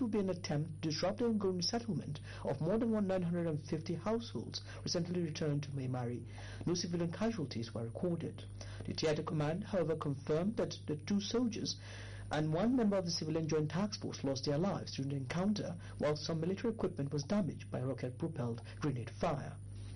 would be an attempt to disrupt the ongoing settlement of more than 950 households recently returned to Maimari. No civilian casualties were recorded. The theatre command, however, confirmed that the 2 soldiers and 1 member of the civilian joint task force lost their lives during the encounter, while some military equipment was damaged by rocket-propelled grenade fire.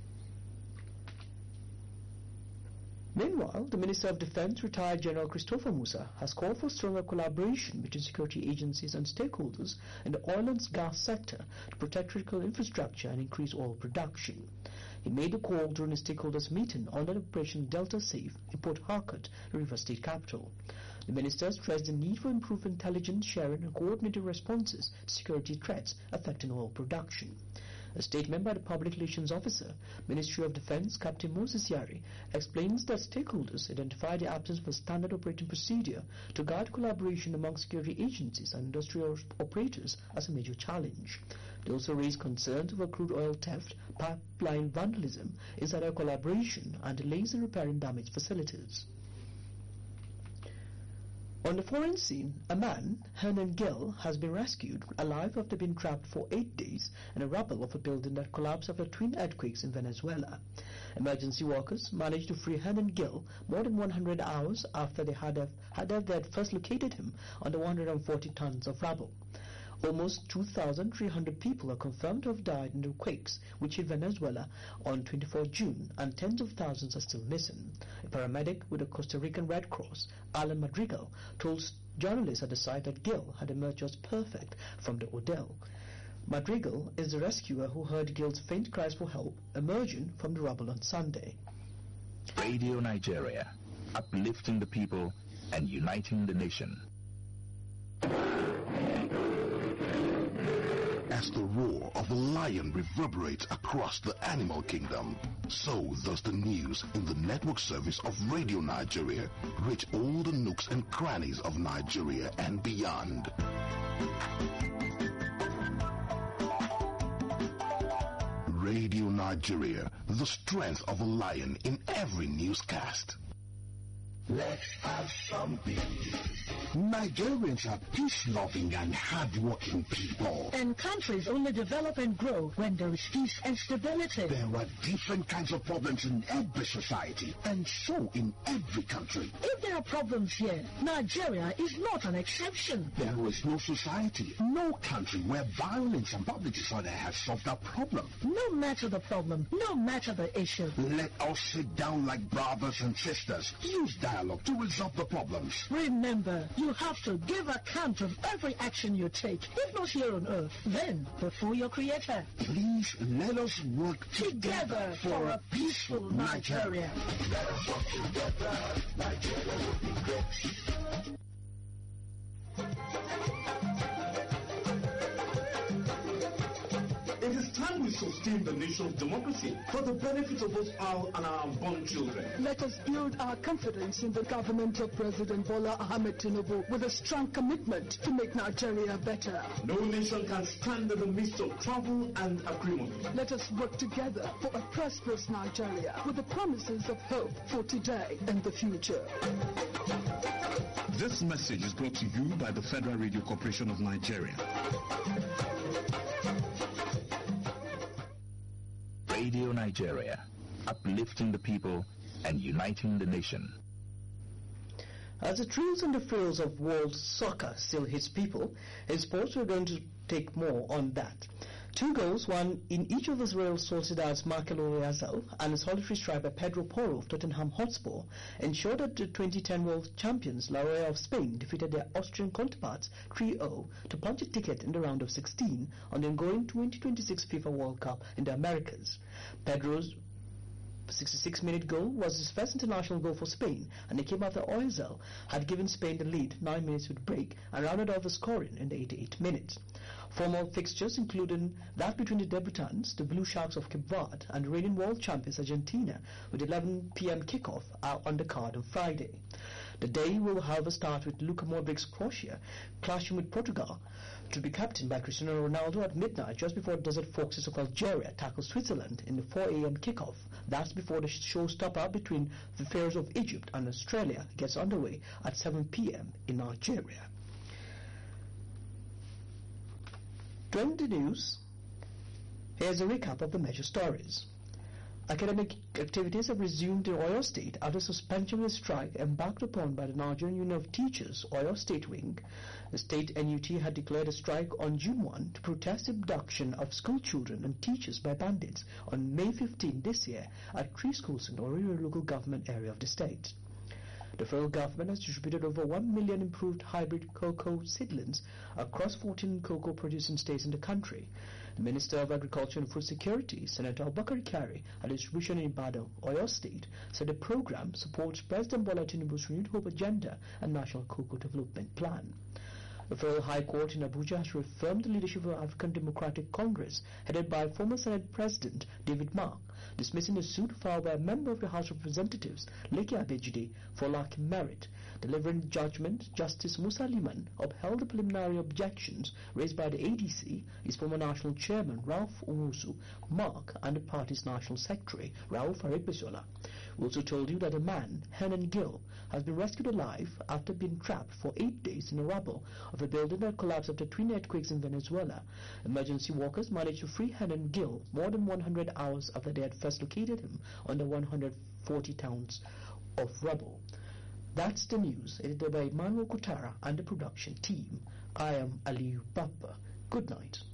Meanwhile, the Minister of Defense, retired General Christopher Musa, has called for stronger collaboration between security agencies and stakeholders in the oil and gas sector to protect critical infrastructure and increase oil production. He made the call during a stakeholders meeting under Operation Delta Safe in Port Harcourt, the River State capital. The minister stressed the need for improved intelligence sharing and coordinated responses to security threats affecting oil production. A statement by the Public Relations Officer, Ministry of Defense, Captain Moses Yari, explains that stakeholders identify the absence of a standard operating procedure to guide collaboration among security agencies and industrial operators as a major challenge. They also raised concerns over crude oil theft, pipeline vandalism, insider collaboration, and delays in repairing damaged facilities. On the foreign scene, a man, Hernan Gill, has been rescued alive after being trapped for 8 days in a rubble of a building that collapsed after twin earthquakes in Venezuela. Emergency workers managed to free Hernan Gill more than 100 hours after they had first located him under 140 tons of rubble. Almost 2,300 people are confirmed to have died in the quakes which hit Venezuela on 24 June, and tens of thousands are still missing. A paramedic with the Costa Rican Red Cross, Alan Madrigal, told journalists at the site that Gill had emerged just perfect from the ordeal. Madrigal is the rescuer who heard Gill's faint cries for help emerging from the rubble on Sunday. Radio Nigeria, uplifting the people and uniting the nation. As the roar of a lion reverberates across the animal kingdom, so does the news in the network service of Radio Nigeria reach all the nooks and crannies of Nigeria and beyond. Radio Nigeria, the strength of a lion in every newscast. Let's have some peace. Nigerians are peace-loving and hard-working people. And countries only develop and grow when there is peace and stability. There are different kinds of problems in every society, and so in every country. If there are problems here, Nigeria is not an exception. There is no society, no country where violence and public disorder has solved that problem. No matter the problem, no matter the issue. Let us sit down like brothers and sisters. Use dialogue to resolve the problems. Remember, you have to give account of every action you take, if not here on earth, then before your Creator. Please let us work together for a peaceful Nigeria. Let us work together. Nigeria will be great. It is time we sustain the nation's democracy for the benefit of us all and our unborn children. Let us build our confidence in the government of President Bola Ahmed Tinubu with a strong commitment to make Nigeria better. No nation can stand in the midst of trouble and acrimony. Let us work together for a prosperous Nigeria with the promises of hope for today and the future. This message is brought to you by the Federal Radio Corporation of Nigeria. Radio Nigeria, uplifting the people and uniting the nation. As the thrills and the frills of world soccer still hits people, in sports we're going to take more on that. 2 goals, one in each of the Real Sociedad's Mikel Oyarzabal and a solitary strike by Pedro Porro of Tottenham Hotspur ensured that the 2010 world champions La Roya of Spain defeated their Austrian counterparts 3-0 to punch a ticket in the round of 16 on the ongoing 2026 FIFA World Cup in the Americas. Pedro's 66-minute goal was his first international goal for Spain, and it came after Oyarzabal had given Spain the lead 9 minutes with break and rounded off the scoring in the 88 minutes. Formal fixtures including that between the debutants, the Blue Sharks of Cape Verde, and reigning world champions Argentina, with 11 p.m. kickoff out on the card on Friday. The day will, however, start with Luka Modric's Croatia clashing with Portugal, to be captained by Cristiano Ronaldo at midnight, just before Desert Foxes of Algeria tackle Switzerland in the 4 a.m. kickoff. That's before the showstopper between the Pharaohs of Egypt and Australia gets underway at 7 p.m. in Algeria. To end the news, here's a recap of the major stories. Academic activities have resumed in Oyo State after suspension of the strike embarked upon by the Nigerian Union of Teachers, Oyo State Wing. The state NUT had declared a strike on June 1 to protest the abduction of school children and teachers by bandits on May 15 this year at 3 schools in the Orire local government area of the state. The federal government has distributed over 1 million improved hybrid cocoa seedlings across 14 cocoa-producing states in the country. The Minister of Agriculture and Food Security, Senator Abubakar Kari, at a distribution in Ibadan, Oyo State, said the program supports President Bola Tinubu's Renewed Hope Agenda and National Cocoa Development Plan. The Federal High Court in Abuja has reaffirmed the leadership of African Democratic Congress, headed by former Senate President David Mark, dismissing a suit filed by a member of the House of Representatives, Leke Abejide, for lacking merit. Delivering judgment, Justice Musa Liman upheld the preliminary objections raised by the ADC, his former national chairman Ralph Owusu, Mark, and the party's national secretary Rauf Aregbesola. We also told you that a man, Henan Gill, has been rescued alive after being trapped for 8 days in the rubble of a building that collapsed after twin earthquakes in Venezuela. Emergency workers managed to free Henan Gill more than 100 hours after they had first located him under 140 tons of rubble. That's the news, edited by Emmanuel Kutara and the production team. I am Aliyu Bappa. Good night.